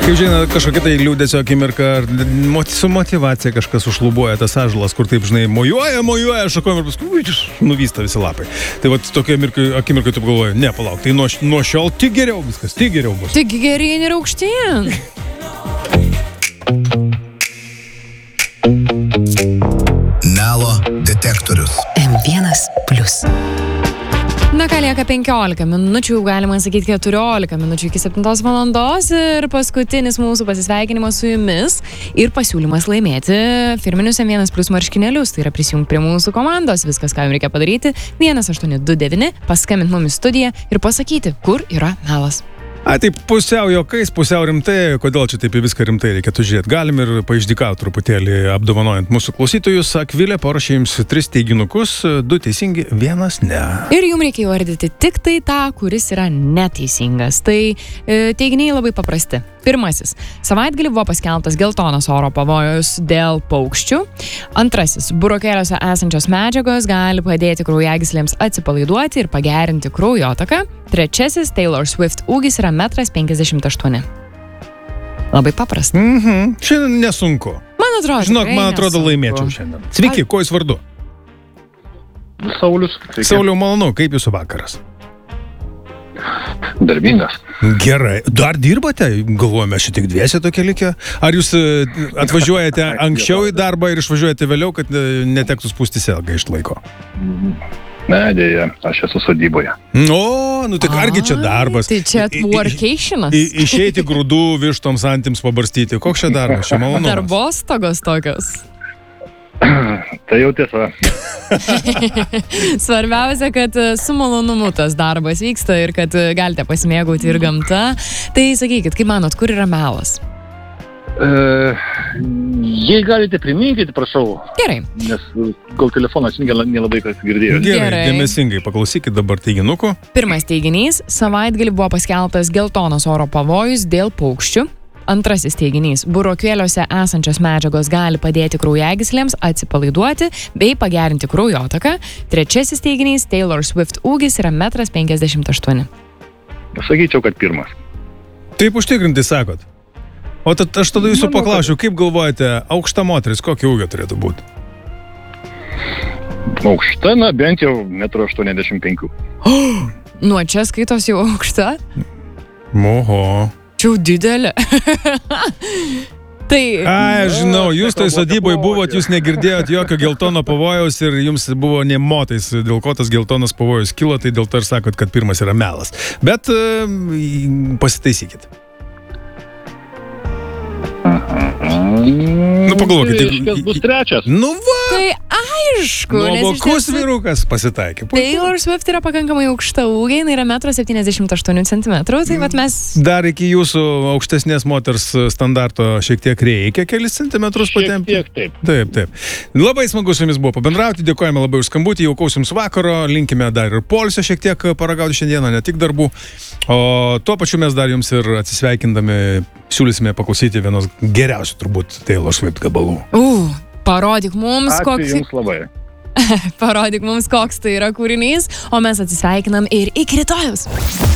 Kaip žinai, kažkokia tai liūdėsio akimirka, su motyvacija kažkas užlubuoja tas ąžuolas, kur taip, žinai, mojuoja šakom ir paskui nuvysta visi lapai. Tai vat tokia akimirka tu galvoji, ne, palauk, tai nuo šiol tik geriau viskas, tik geriau bus. Tik geryn ir aukštyn. Melo detektorius. M1+. Na ką, lieka 15 minučių, galima sakyti 14 minučių iki 7 valandos ir paskutinis mūsų pasisveikinimas su jumis ir pasiūlymas laimėti firminius M1+ marškinėlius. Tai yra prisijungti prie mūsų komandos, viskas, ką jums reikia padaryti, 1829, paskambinti mums į studiją ir pasakyti, kur yra melas. Taip pusiau juokais, pusiau rimtai, kodėl čia taip į viską rimtai reikėtų žiūrėti. Galim ir paaišdykauti truputėlį apdovanojant mūsų klausytojus. Akvilė paruošė jums 3 teiginukus, 2 teisingi, 1 ne. Ir jums reikia įvardyti tik tai tą, kuris yra neteisingas. Tai teiginiai labai paprasti. Pirmasis. Savaitgalį buvo paskelbtas geltonas oro pavojus dėl paukščių. Antrasis. Burokėliuose esančios medžiagos gali padėti kraujagyslėms atsipalaiduoti ir pagerinti kraujotaką. Trečiasis. Taylor Swift ūgis yra 1,58 m. Labai paprasta. Šiandien nesunku. Man atrodo, žinok, man atrodo laimėčiau šiandien. Sveiki, kuo jūs vardu? Saulius. Sauliau, malonu, kaip jūsų vakaras? Darbingas. Gerai. Dar dirbate? Galvojame, aš tik dviese tokie likę. Ar jūs atvažiuojate anksčiau į darbą ir išvažiuojate vėliau, kad netektų spūstis ilgai iš laiko? Ne, dėja, aš esu sodyboje. Nu tai argi čia darbas? Tai čia workationas. Išeiti grūdų vištoms antims pabarstyti. Koks čia darbas? Čia malonumas. Darbostogos tokios. Tai jau tiesa. Svarbiausia, kad su malonumu tas darbas vyksta ir kad galite pasimėgauti ir gamta. Tai sakykit, kaip manot, kur yra melas? Jei galite priminkite, prašau. Gerai. Nes gal telefonas nelabai kas girdėjo. Gerai, dėmesingai paklausykit dabar teiginukų. Pirmas teiginys. Savaitgalį buvo paskelbtas geltonas oro pavojus dėl paukščių. Antrasis teiginys. Burokėliuose esančios medžiagos gali padėti kraujagyslėms atsipalaiduoti bei pagerinti kraujotaką. Trečiasis teiginys. Taylor Swift ūgis yra 1,58 m. Sakyčiau, kad pirmas. Taip užtikrinti sakot. O aš tada jūsų paklausiu, kaip galvojate, aukšta moteris, kokio ūgio turėtų būti? Aukšta, na, bent jau 1,85 m. Nuo čia skaitos jau aukšta? Oho. Čia jau didelė. Tai... Aš žinau, jūs toj sodyboje buvot, jūs negirdėjot jokio geltono pavojaus ir jums buvo nė motais, dėl ko tas geltonas pavojus kilo, tai dėl to ir sakot, kad pirmas yra melas. Bet pasitaisykit. Nu, pagalvokit. Bus trečias. Nu, va! Tai aišku. Nuovokus vyrukas pasitaikė. Taylor Swift yra pakankamai aukšta ūgiai, jinai yra 1,78 m. Tai vat mes... Dar iki jūsų aukštesnės moters standarto šiek tiek reikia kelis centimetrus patempti. Šiek tiek, taip. Taip. Labai smagu su jumis buvo pabendrauti, dėkojame labai už skambutį, jaukaus jums vakaro, linkime dar ir poilsio šiek tiek paragauti šiandieną, ne tik darbų. O tuo pačiu mes dar jums ir atsisveikindami siūlysime paklausyti vienos geriausių turbūt Taylor Swift gabalų. Parodyk mums, Ačiū jums labai. Parodyk mums, koks tai yra kūrinys, o mes atsisveikinam ir iki rytojaus.